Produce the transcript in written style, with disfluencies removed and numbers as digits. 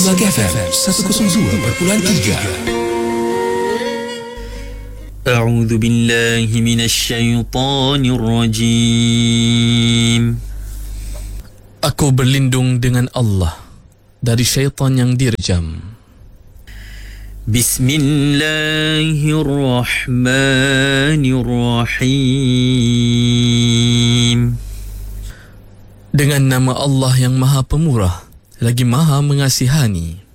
Bulak FM 102.3. أعوذ بالله من الشيطان الرجيم. Aku berlindung dengan Allah dari syaitan yang dirjam. Bismillahirrahmanirrahim. Dengan nama Allah yang Maha Pemurah lagi Maha Mengasihani.